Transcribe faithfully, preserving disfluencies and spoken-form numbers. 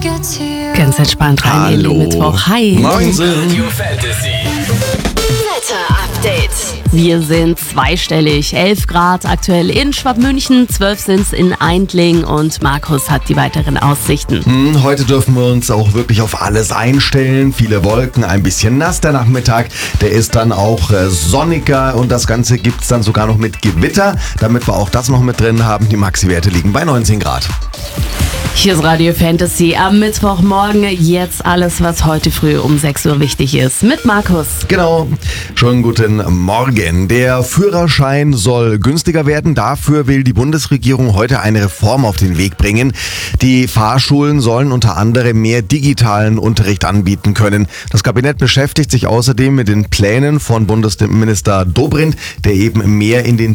Ganz entspannt rein in den Mittwoch. Hi. Moinsen. Radio Fantasy. Wetter-Update. Wir sind zweistellig. elf Grad aktuell in Schwabmünchen, zwölf sind es in Eindling und Markus hat die weiteren Aussichten. Hm, heute dürfen wir uns auch wirklich auf alles einstellen. Viele Wolken, ein bisschen nass der Nachmittag. Der ist dann auch äh, sonniger und das Ganze gibt es dann sogar noch mit Gewitter. Damit wir auch das noch mit drin haben. Die Maxi-Werte liegen bei neunzehn Grad. Hier ist Radio Fantasy am Mittwochmorgen. Jetzt alles, was heute früh um sechs Uhr wichtig ist. Mit Markus. Genau. Schönen guten Morgen. Der Führerschein soll günstiger werden. Dafür will die Bundesregierung heute eine Reform auf den Weg bringen. Die Fahrschulen sollen unter anderem mehr digitalen Unterricht anbieten können. Das Kabinett beschäftigt sich außerdem mit den Plänen von Bundesminister Dobrindt, der eben mehr in den